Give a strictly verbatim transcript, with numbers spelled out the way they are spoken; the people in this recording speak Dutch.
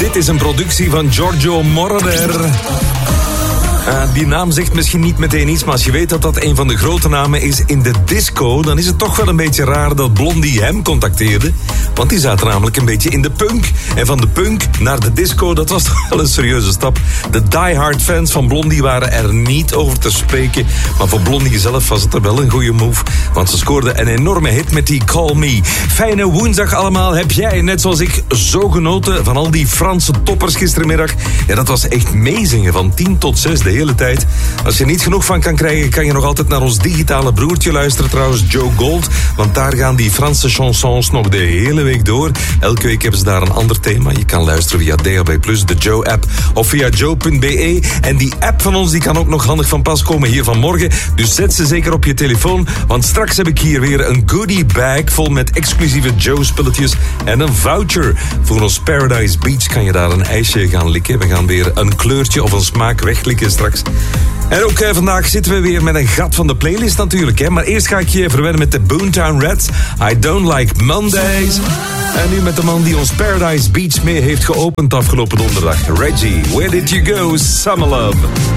Dit is een productie van Giorgio Moroder. Uh, die naam zegt misschien niet meteen iets, maar als je weet dat dat een van de grote namen is in de disco, dan is het toch wel een beetje raar dat Blondie hem contacteerde. Want die zaten namelijk een beetje in de punk. En van de punk naar de disco, dat was toch wel een serieuze stap. De diehard fans van Blondie waren er niet over te spreken. Maar voor Blondie zelf was het er wel een goede move. Want ze scoorde een enorme hit met die Call Me. Fijne woensdag allemaal. Heb jij, net zoals ik, zo genoten van al die Franse toppers gistermiddag? Ja, dat was echt meezingen van tien tot zes de hele tijd. Als je er niet genoeg van kan krijgen, kan je nog altijd naar ons digitale broertje luisteren trouwens, Joe Gold. Want daar gaan die Franse chansons nog de hele week door. Elke week hebben ze daar een ander thema. Je kan luisteren via D H B plus, de Joe-app of via joe punt b e. En die app van ons die kan ook nog handig van pas komen hier vanmorgen. Dus zet ze zeker op je telefoon. Want straks heb ik hier weer een goodie bag vol met exclusieve Joe-spulletjes en een voucher. Voor ons Paradise Beach kan je daar een ijsje gaan likken. We gaan weer een kleurtje of een smaak weglikken straks. En ook eh, vandaag zitten we weer met een gat van de playlist natuurlijk. Hè? Maar eerst ga ik je verwennen met de Boomtown Rats. I Don't Like Mondays. En nu met de man die ons Paradise Beach mee heeft geopend afgelopen donderdag. Reggie, Where Did You Go, Summer Love.